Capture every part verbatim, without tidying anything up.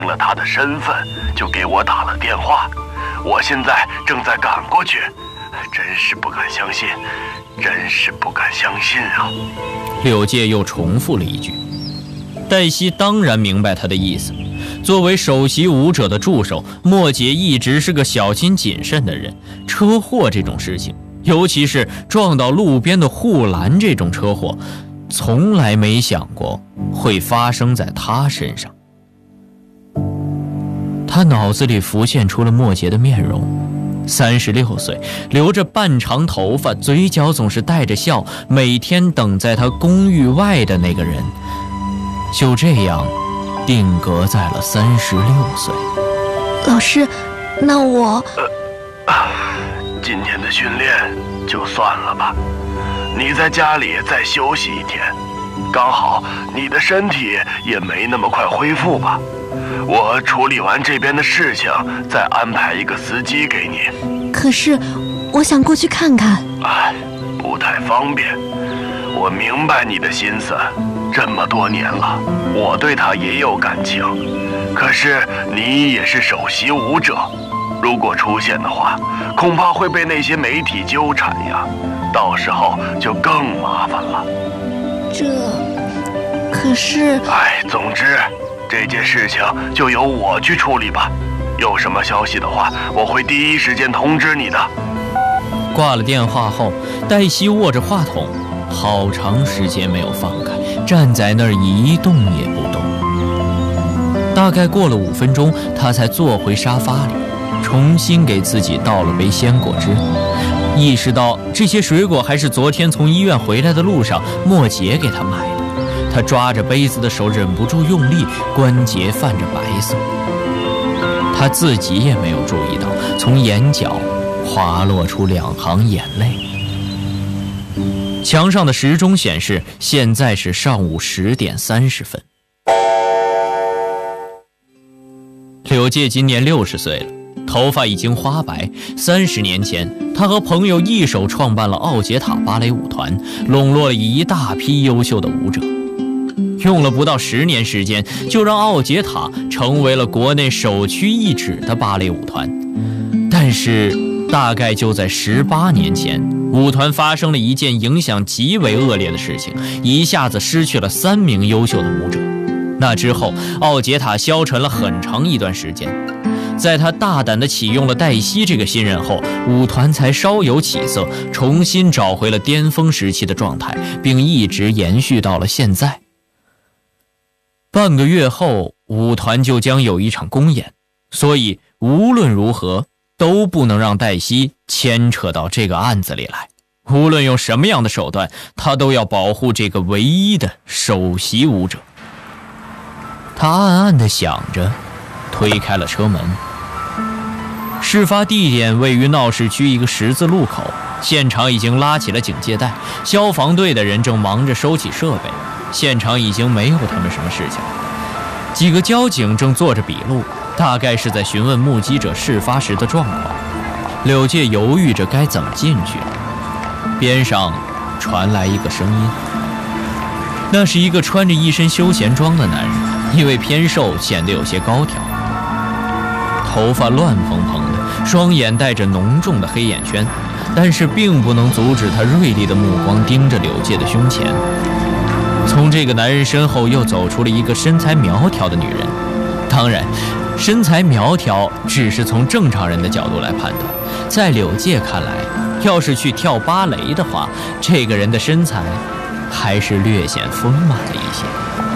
了他的身份，就给我打了电话。我现在正在赶过去，真是不敢相信，真是不敢相信啊！ 柳介又重复了一句。黛西当然明白他的意思。作为首席舞者的助手，莫杰一直是个小心谨慎的人。车祸这种事情，尤其是撞到路边的护栏这种车祸，从来没想过会发生在他身上。他脑子里浮现出了莫杰的面容，三十六岁，留着半长头发，嘴角总是带着笑，每天等在他公寓外的那个人，就这样定格在了三十六岁。 老师，那我…… 呃，今天的训练就算了吧，你在家里再休息一天，刚好你的身体也没那么快恢复吧。我处理完这边的事情，再安排一个司机给你。 可是，我想过去看看。 哎，不太方便。我明白你的心思，这么多年了，我对他也有感情。可是你也是首席舞者，如果出现的话，恐怕会被那些媒体纠缠呀，到时候就更麻烦了。 这……可是…… 哎，总之。这件事情就由我去处理吧，有什么消息的话，我会第一时间通知你的。 挂了电话后，黛西握着话筒，好长时间没有放开，站在那儿一动也不动。大概过了五分钟，她才坐回沙发里，重新给自己倒了杯鲜果汁，意识到这些水果还是昨天从医院回来的路上莫杰给她买的。他抓着杯子的手忍不住用力，关节泛着白色。他自己也没有注意到，从眼角滑落出两行眼泪。墙上的时钟显示，现在是上午十点三十分。柳介今年六十岁了，头发已经花白。三十年前，他和朋友一手创办了奥杰塔芭蕾舞团，笼络了一大批优秀的舞者。用了不到十年时间，就让奥杰塔成为了国内首屈一指的芭蕾舞团。但是，大概就在十八年前，舞团发生了一件影响极为恶劣的事情，一下子失去了三名优秀的舞者。那之后，奥杰塔消沉了很长一段时间。在他大胆地启用了黛西这个新人后，舞团才稍有起色，重新找回了巅峰时期的状态，并一直延续到了现在。半个月后，舞团就将有一场公演，所以无论如何都不能让黛西牵扯到这个案子里来。无论用什么样的手段，他都要保护这个唯一的首席舞者。他暗暗地想着，推开了车门。事发地点位于闹市区一个十字路口，现场已经拉起了警戒带，消防队的人正忙着收起设备。现场已经没有他们什么事情，几个交警正做着笔录，大概是在询问目击者事发时的状况。柳介犹豫着该怎么进去，边上传来一个声音，那是一个穿着一身休闲装的男人，因为偏瘦显得有些高挑，头发乱蓬蓬的，双眼带着浓重的黑眼圈，但是并不能阻止他锐利的目光盯着柳介的胸前。从这个男人身后又走出了一个身材苗条的女人，当然身材苗条只是从正常人的角度来判断，在柳介看来，要是去跳芭蕾的话，这个人的身材还是略显丰满了一些。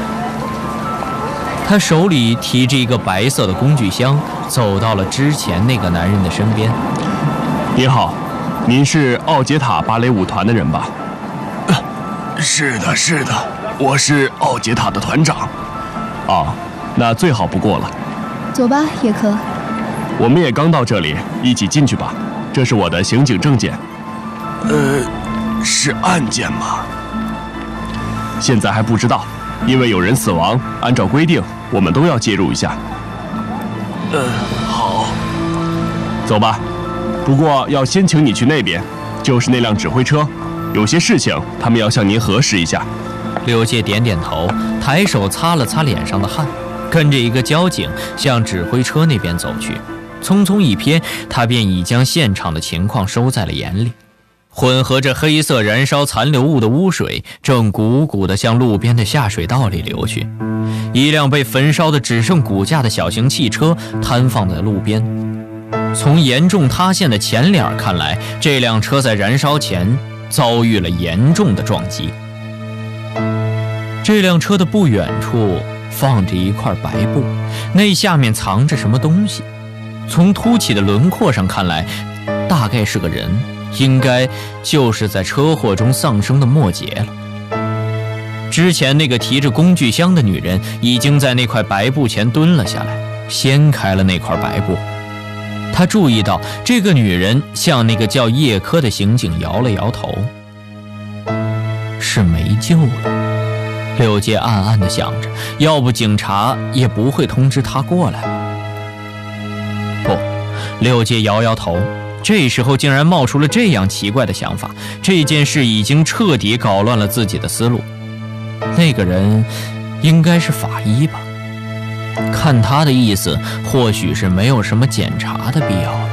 他手里提着一个白色的工具箱，走到了之前那个男人的身边。 您好，您是奥杰塔芭蕾舞团的人吧？ 呃、是的，是的，我是奥杰塔的团长。 哦，那最好不过了。 走吧，叶科。 我们也刚到这里，一起进去吧。这是我的刑警证件。 呃，是案件吗？ 现在还不知道，因为有人死亡，按照规定，我们都要介入一下。 嗯、呃，好。 走吧。不过要先请你去那边，就是那辆指挥车，有些事情他们要向您核实一下。 柳介点点头，抬手擦了擦脸上的汗， 跟着一个交警向指挥车那边走去。匆匆一瞥，他便已将现场的情况收在了眼里。混合着黑色燃烧残留物的污水正汩汩地向路边的下水道里流去。一辆被焚烧的只剩骨架的小型汽车摊放在路边。从严重塌陷的前脸看来，这辆车在燃烧前遭遇了严重的撞击。这辆车的不远处放着一块白布，那下面藏着什么东西。从凸起的轮廓上看来，大概是个人，应该就是在车祸中丧生的莫杰了。之前那个提着工具箱的女人已经在那块白布前蹲了下来，掀开了那块白布。她注意到这个女人向那个叫叶柯的刑警摇了摇头。是没救了，柳介暗暗地想着，要不警察也不会通知他过来。不，柳介摇摇头，这时候竟然冒出了这样奇怪的想法，这件事已经彻底搞乱了自己的思路。那个人应该是法医吧，看他的意思，或许是没有什么检查的必要了。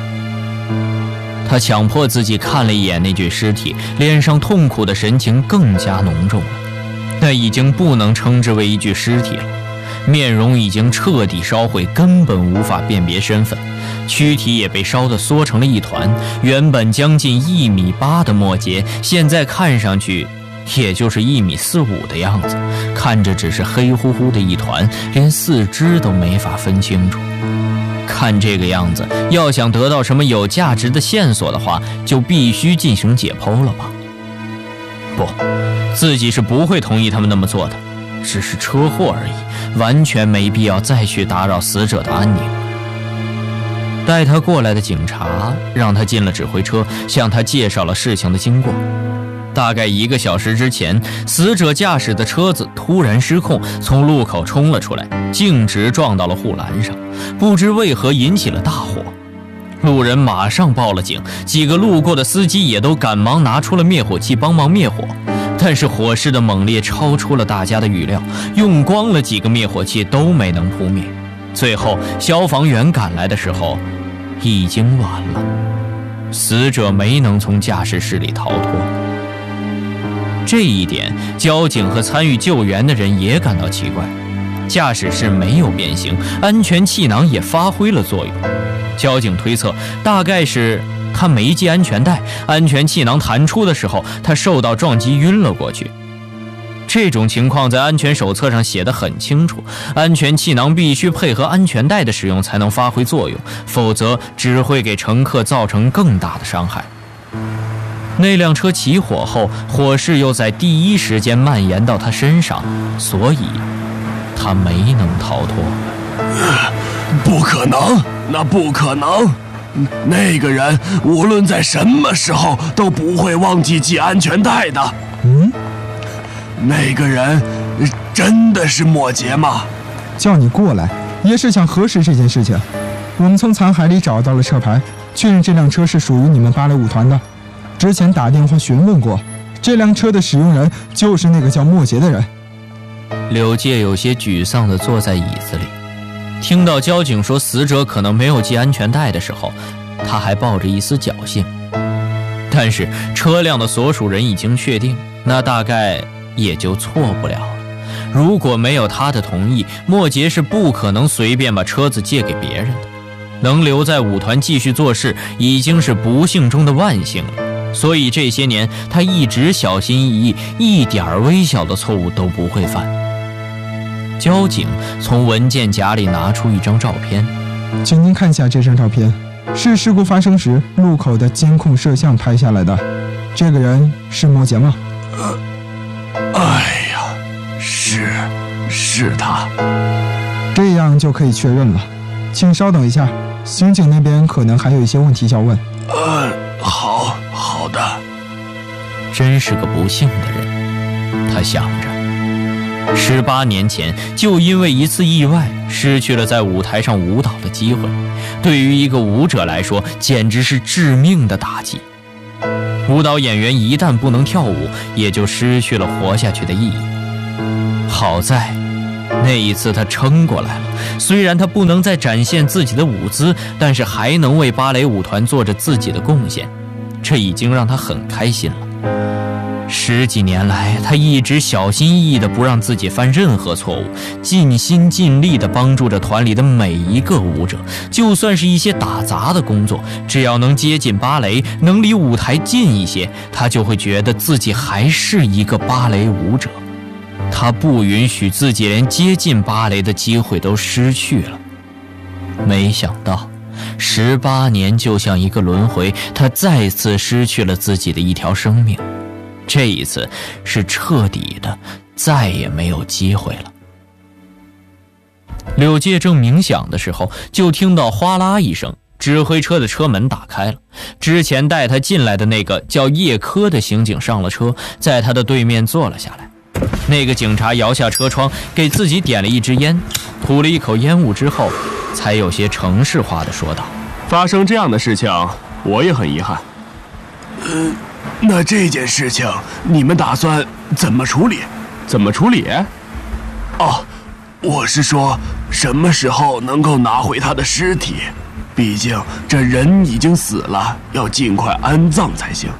他强迫自己看了一眼那具尸体，脸上痛苦的神情更加浓重了。那已经不能称之为一具尸体了，面容已经彻底烧毁，根本无法辨别身份，躯体也被烧得缩成了一团。原本将近一米八的莫杰，现在看上去也就是一米四五的样子，看着只是黑乎乎的一团，连四肢都没法分清楚。看这个样子，要想得到什么有价值的线索的话，就必须进行解剖了吧？不，自己是不会同意他们那么做的，只是车祸而已，完全没必要再去打扰死者的安宁。带他过来的警察让他进了指挥车，向他介绍了事情的经过。大概一个小时之前，死者驾驶的车子突然失控，从路口冲了出来，径直撞到了护栏上，不知为何引起了大火。路人马上报了警，几个路过的司机也都赶忙拿出了灭火器帮忙灭火。但是火势的猛烈超出了大家的预料，用光了几个灭火器都没能扑灭。最后消防员赶来的时候，已经晚了，死者没能从驾驶室里逃脱。这一点，交警和参与救援的人也感到奇怪。驾驶室没有变形，安全气囊也发挥了作用。交警推测，大概是他没系安全带，安全气囊弹出的时候，他受到撞击晕了过去。这种情况在安全手册上写得很清楚，安全气囊必须配合安全带的使用才能发挥作用，否则只会给乘客造成更大的伤害。那辆车起火后，火势又在第一时间蔓延到他身上，所以他没能逃脱。 不可能，那不可能！那个人无论在什么时候都不会忘记系安全带的。 嗯， 那个人真的是莫杰吗？ 叫你过来也是想核实这件事情。我们从残骸里找到了车牌，确认这辆车是属于你们芭蕾舞团的。之前打电话询问过，这辆车的使用人就是那个叫莫杰的人。 柳介有些沮丧地坐在椅子里，听到交警说死者可能没有系安全带的时候，他还抱着一丝侥幸。但是车辆的所属人已经确定，那大概也就错不了了。如果没有他的同意，莫杰是不可能随便把车子借给别人的。能留在舞团继续做事，已经是不幸中的万幸了。所以这些年他一直小心翼翼，一点微小的错误都不会犯。交警从文件夹里拿出一张照片， 请您看一下这张照片，是事故发生时路口的监控摄像拍下来的。这个人是莫杰吗？ 呃，哎呀，是，是他。 这样就可以确认了。请稍等一下，刑警那边可能还有一些问题要问。 呃，好，好的。 真是个不幸的人，他想着。十八年前，就因为一次意外，失去了在舞台上舞蹈的机会，对于一个舞者来说，简直是致命的打击。舞蹈演员一旦不能跳舞，也就失去了活下去的意义。好在， 那一次他撑过来了，虽然他不能再展现自己的舞姿，但是还能为芭蕾舞团做着自己的贡献，这已经让他很开心了。十几年来，他一直小心翼翼地不让自己犯任何错误，尽心尽力地帮助着团里的每一个舞者，就算是一些打杂的工作，只要能接近芭蕾，能离舞台近一些，他就会觉得自己还是一个芭蕾舞者。他不允许自己连接近芭蕾的机会都失去了。没想到十八年就像一个轮回，他再次失去了自己的一条生命，这一次是彻底的，再也没有机会了。柳介正冥想的时候，就听到哗啦一声，指挥车的车门打开了。之前带他进来的那个叫叶柯的刑警上了车，在他的对面坐了下来。那个警察摇下车窗，给自己点了一支烟，吐了一口烟雾之后，才有些程式化地说道： 发生这样的事情，我也很遗憾。 呃，那这件事情你们打算怎么处理？ 怎么处理？ 哦，我是说什么时候能够拿回他的尸体？毕竟这人已经死了，要尽快安葬才行。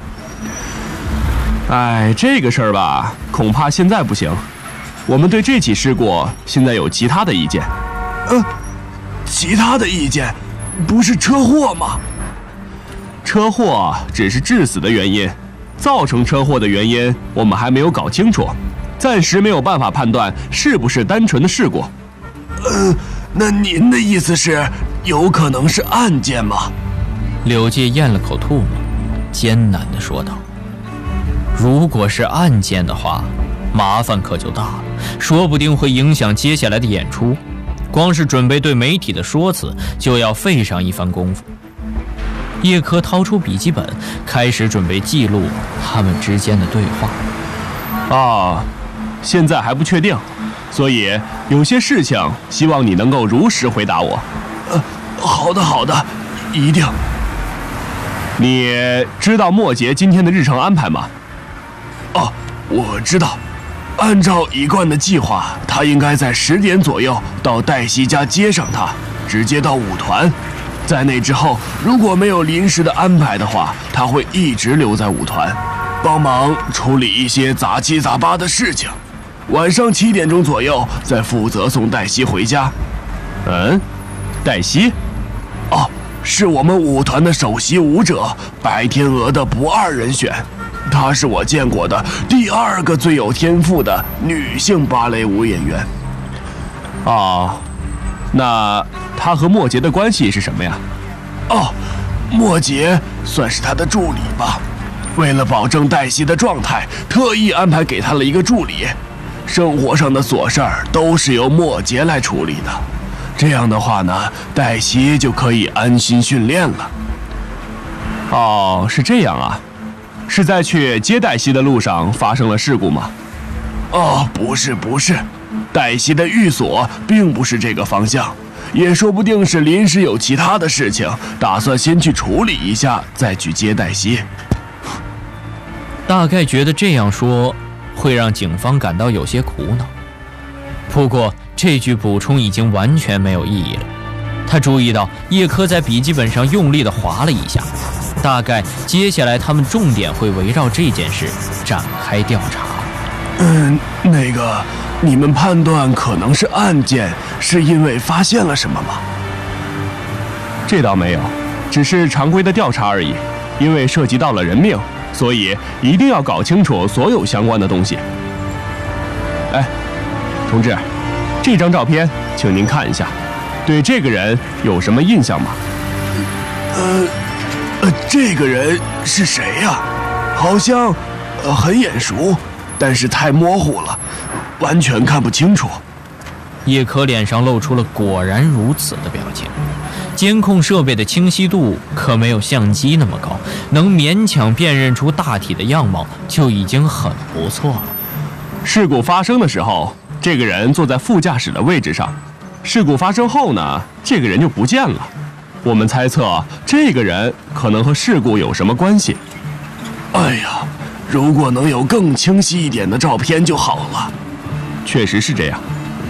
哎，这个事儿吧，恐怕现在不行。我们对这起事故现在有其他的意见。 呃，其他的意见？不是车祸吗？ 车祸只是致死的原因，造成车祸的原因我们还没有搞清楚，暂时没有办法判断是不是单纯的事故。 呃，那您的意思是有可能是案件吗？ 柳介咽了口唾沫，艰难地说道：如果是案件的话，麻烦可就大了，说不定会影响接下来的演出，光是准备对媒体的说辞就要费上一番功夫。叶柯掏出笔记本，开始准备记录他们之间的对话。 啊，现在还不确定，所以有些事情希望你能够如实回答我。 呃，好的好的，一定。 你知道莫杰今天的日程安排吗？ 哦，我知道。按照一贯的计划，他应该在十点左右到黛西家接上他，直接到舞团。在那之后，如果没有临时的安排的话，他会一直留在舞团，帮忙处理一些杂七杂八的事情。晚上七点钟左右再负责送黛西回家。 嗯，黛西？ 哦，是我们舞团的首席舞者白天鹅的不二人选。她是我见过的第二个最有天赋的女性芭蕾舞演员。 哦，那她和莫杰的关系是什么呀？ 哦，莫杰算是她的助理吧。为了保证黛西的状态，特意安排给她了一个助理。生活上的琐事儿都是由莫杰来处理的。这样的话呢，黛西就可以安心训练了。 哦，是这样啊。是在去接黛西的路上发生了事故吗？ 哦，不是不是，黛西的寓所并不是这个方向，也说不定是临时有其他的事情，打算先去处理一下，再去接黛西。 大概觉得这样说会让警方感到有些苦恼，不过这句补充已经完全没有意义了。他注意到叶柯在笔记本上用力地划了一下，大概接下来他们重点会围绕这件事展开调查。 嗯，那个，你们判断可能是案件，是因为发现了什么吗？ 这倒没有，只是常规的调查而已。因为涉及到了人命，所以一定要搞清楚所有相关的东西。哎，同志，这张照片请您看一下，对这个人有什么印象吗？ 呃。呃，这个人是谁呀？好像，呃，很眼熟，但是太模糊了，完全看不清楚。 叶柯脸上露出了果然如此的表情。监控设备的清晰度可没有相机那么高，能勉强辨认出大体的样貌就已经很不错了。 事故发生的时候，这个人坐在副驾驶的位置上。事故发生后呢，这个人就不见了。我们猜测这个人可能和事故有什么关系。 哎呀，如果能有更清晰一点的照片就好了。 确实是这样。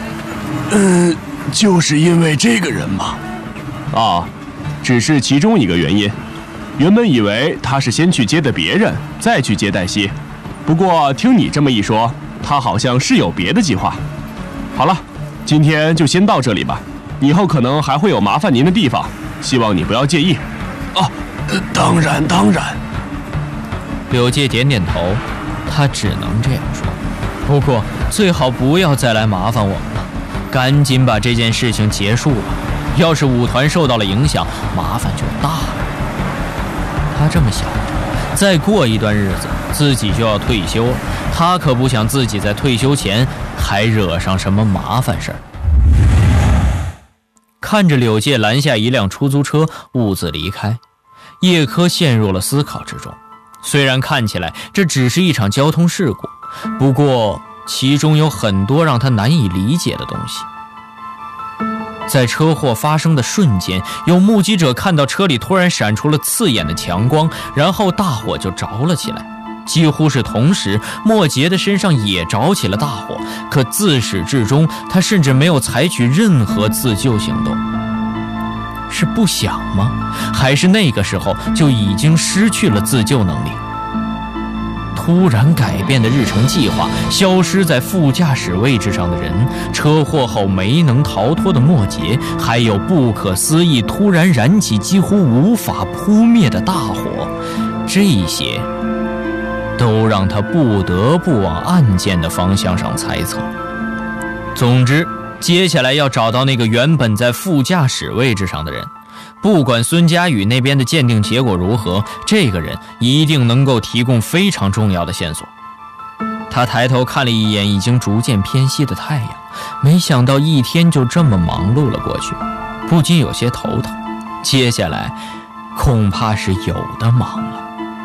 嗯，就是因为这个人嘛。 啊，只是其中一个原因。原本以为他是先去接的别人，再去接黛西。不过听你这么一说，他好像是有别的计划。好了，今天就先到这里吧。以后可能还会有麻烦您的地方，希望你不要介意。 啊，当然当然。 柳介点点头，他只能这样说。不过最好不要再来麻烦我们了，赶紧把这件事情结束吧。要是舞团受到了影响，麻烦就大了。他这么想着，再过一段日子自己就要退休了，他可不想自己在退休前还惹上什么麻烦事儿。看着柳介拦下一辆出租车兀自离开，叶柯陷入了思考之中。虽然看起来这只是一场交通事故，不过其中有很多让他难以理解的东西。在车祸发生的瞬间，有目击者看到车里突然闪出了刺眼的强光，然后大火就着了起来。几乎是同时，莫杰的身上也着起了大火，可自始至终他甚至没有采取任何自救行动。是不想吗？还是那个时候就已经失去了自救能力？突然改变的日程计划，消失在副驾驶位置上的人，车祸后没能逃脱的莫杰，还有不可思议突然燃起几乎无法扑灭的大火，这些都让他不得不往案件的方向上猜测。总之，接下来要找到那个原本在副驾驶位置上的人。不管孙佳宇那边的鉴定结果如何，这个人一定能够提供非常重要的线索。他抬头看了一眼已经逐渐偏西的太阳，没想到一天就这么忙碌了过去，不禁有些头疼。接下来恐怕是有的忙了。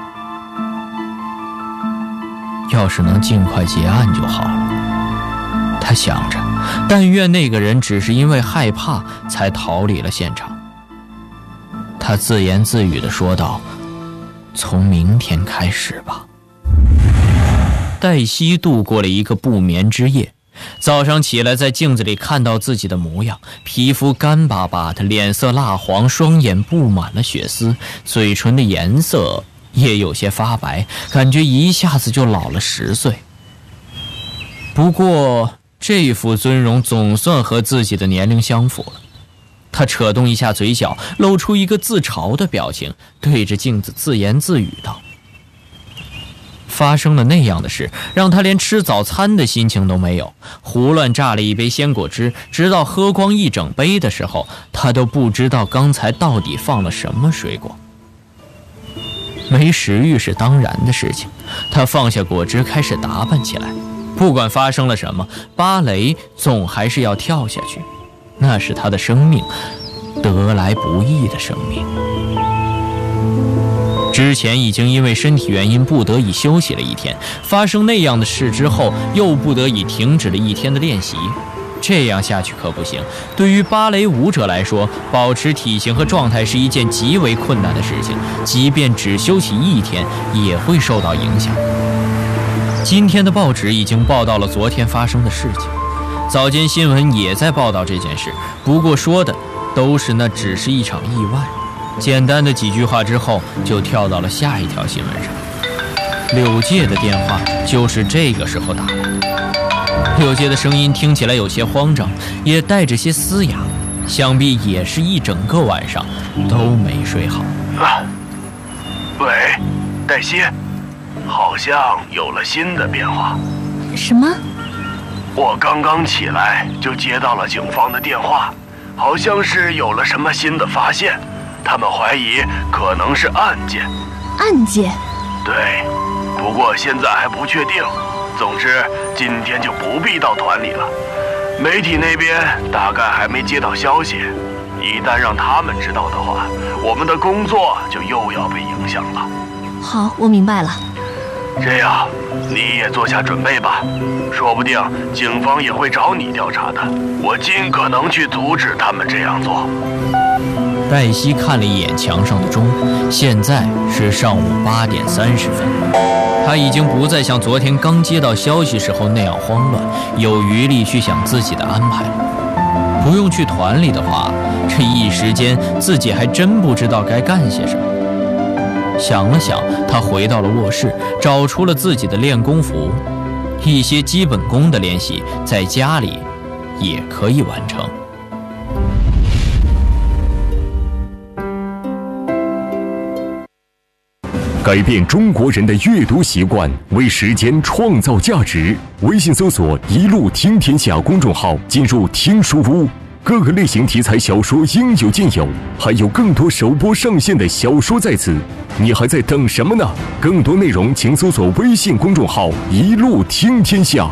要是能尽快结案就好了，他想着，但愿那个人只是因为害怕才逃离了现场。他自言自语地说道：从明天开始吧。黛西度过了一个不眠之夜，早上起来在镜子里看到自己的模样，皮肤干巴巴的，脸色蜡黄，双眼布满了血丝，嘴唇的颜色也有些发白，感觉一下子就老了十岁。不过这副尊容总算和自己的年龄相符了。他扯动一下嘴角，露出一个自嘲的表情，对着镜子自言自语道：发生了那样的事，让他连吃早餐的心情都没有，胡乱榨了一杯鲜果汁，直到喝光一整杯的时候，他都不知道刚才到底放了什么水果。没食欲是当然的事情，他放下果汁，开始打扮起来。不管发生了什么，芭蕾总还是要跳下去，那是他的生命，得来不易的生命。之前已经因为身体原因不得已休息了一天，发生那样的事之后，又不得已停止了一天的练习。这样下去可不行，对于芭蕾舞者来说，保持体型和状态是一件极为困难的事情，即便只休息一天，也会受到影响。今天的报纸已经报道了昨天发生的事情，早间新闻也在报道这件事，不过说的都是那只是一场意外。简单的几句话之后，就跳到了下一条新闻上。柳介的电话就是这个时候打来的。柳介的声音听起来有些慌张，也带着些嘶哑，想必也是一整个晚上都没睡好。 啊，喂，黛西，好像有了新的变化。 什么？ 我刚刚起来就接到了警方的电话，好像是有了什么新的发现，他们怀疑可能是案件。 案件？ 对，不过现在还不确定。总之，今天就不必到团里了。媒体那边大概还没接到消息，一旦让他们知道的话，我们的工作就又要被影响了。 好，我明白了。 这样，你也做下准备吧，说不定警方也会找你调查的。我尽可能去阻止他们这样做。 黛西看了一眼墙上的钟，现在是上午八点三十分。他已经不再像昨天刚接到消息时候那样慌乱，有余力去想自己的安排了。 不用去团里的话，这一时间自己还真不知道该干些什么。想了想，他回到了卧室，找出了自己的练功服。一些基本功的练习，在家里也可以完成。 改变中国人的阅读习惯，为时间创造价值。微信搜索“一路听天下”公众号，进入听书屋，各个类型题材小说应有尽有，还有更多首播上线的小说在此。你还在等什么呢？更多内容请搜索微信公众号“一路听天下”。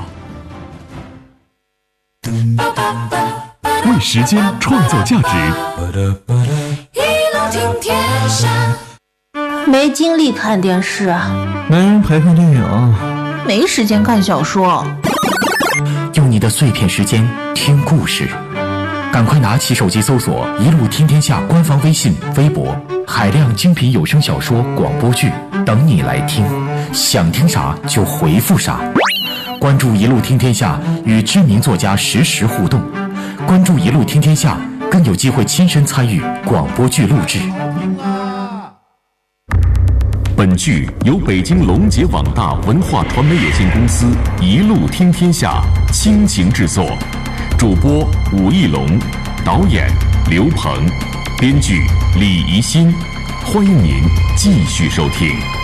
为时间创造价值， 一路听天下。没精力看电视啊， 没人陪看电影， 没时间看小说。 用你的碎片时间听故事，赶快拿起手机搜索“一路听天下”官方微信、微博，海量精品有声小说、广播剧等你来听，想听啥就回复啥。关注“一路听天下”，与知名作家实时互动。关注“一路听天下”，更有机会亲身参与广播剧录制。 本剧由北京龙杰网大文化传媒有限公司一路听天下倾情制作，主播武义龙，导演刘鹏，编剧李怡欣。欢迎您继续收听。